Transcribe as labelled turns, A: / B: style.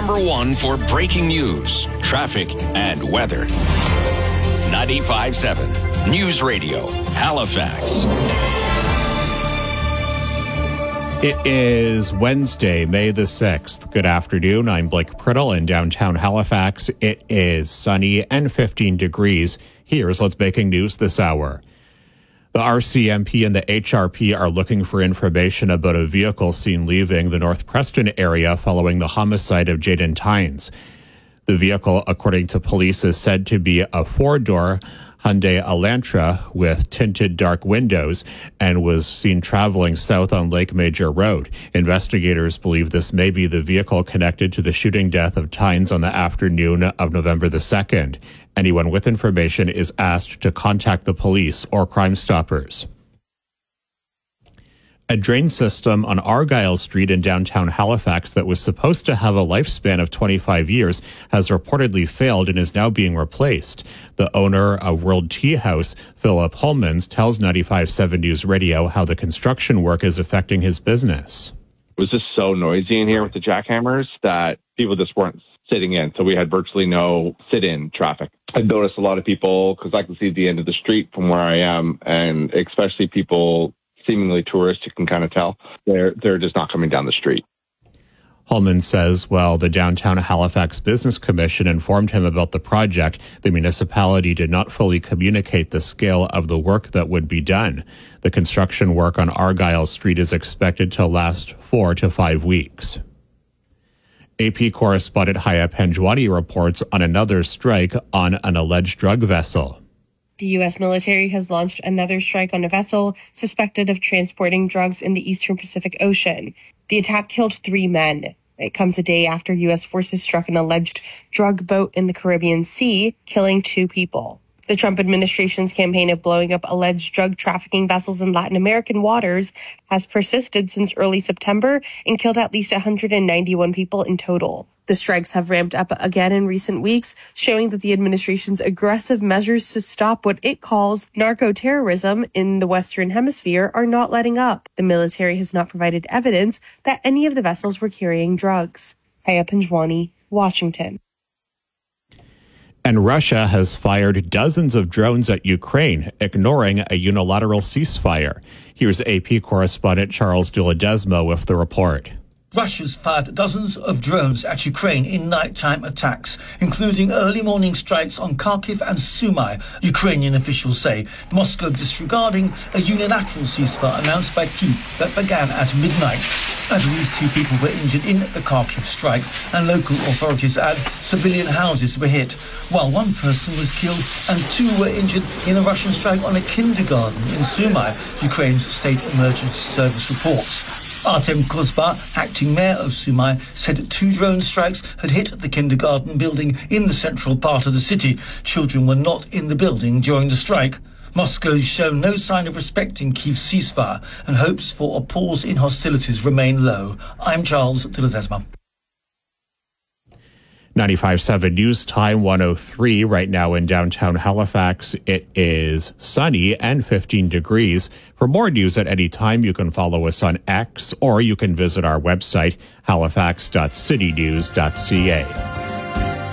A: number one for breaking news, traffic, and weather. 95.7 News Radio, Halifax.
B: It is Wednesday, May the 6th. Good afternoon. I'm Blake Priddle in downtown Halifax. It is sunny and 15 degrees. Here's what's making news this hour. The RCMP and the HRP are looking for information about a vehicle seen leaving the North Preston area following the homicide of Jaden Tynes. The vehicle, according to police, is said to be a four-door Hyundai Elantra with tinted dark windows and was seen traveling south on Lake Major Road. Investigators believe this may be the vehicle connected to the shooting death of Tynes on the afternoon of November the 2nd. Anyone with information is asked to contact the police or Crime Stoppers. A drain system on Argyle Street in downtown Halifax that was supposed to have a lifespan of 25 years has reportedly failed and is now being replaced. The owner of World Tea House, Philip Holmans, tells 95.7 News Radio how the construction work is affecting his business.
C: It was just so noisy in here with the jackhammers that people just weren't sitting in. So we had virtually no sit-in traffic. I noticed a lot of people, because I can see the end of the street from where I am, and especially people seemingly tourists, you can kind of tell, they're just not coming down the street.
B: Holman says while the Downtown Halifax Business Commission informed him about the project, the municipality did not fully communicate the scale of the work that would be done. The construction work on Argyle Street is expected to last 4 to 5 weeks. AP correspondent Haya Panjwani reports on another strike on an alleged drug vessel.
D: The U.S. military has launched another strike on a vessel suspected of transporting drugs in the eastern Pacific Ocean. The attack killed 3 men. It comes a day after U.S. forces struck an alleged drug boat in the Caribbean Sea, killing 2 people. The Trump administration's campaign of blowing up alleged drug trafficking vessels in Latin American waters has persisted since early September and killed at least 191 people in total. The strikes have ramped up again in recent weeks, showing that the administration's aggressive measures to stop what it calls narco-terrorism in the Western Hemisphere are not letting up. The military has not provided evidence that any of the vessels were carrying drugs. Haya Panjwani, Washington.
B: And Russia has fired dozens of drones at Ukraine, ignoring a unilateral ceasefire. Here's AP correspondent Charles de Ledesma with the report.
E: Russia's fired dozens of drones at Ukraine in nighttime attacks, including early morning strikes on Kharkiv and Sumy, Ukrainian officials say. Moscow disregarding a unilateral ceasefire announced by Kyiv that began at midnight. At least 2 people were injured in the Kharkiv strike, and local authorities add civilian houses were hit, while 1 person was killed and 2 were injured in a Russian strike on a kindergarten in Sumy, Ukraine's state emergency service reports. Artem Kozba, acting mayor of Sumy, said 2 drone strikes had hit the kindergarten building in the central part of the city. Children were not in the building during the strike. Moscow's shown no sign of respecting Kyiv's ceasefire, and hopes for a pause in hostilities remain low. I'm Charles de Ledesma.
B: 95.7 News Time 103 right now in downtown Halifax. It is sunny and 15 degrees. For more news at any time, you can follow us on X or you can visit our website, halifax.citynews.ca.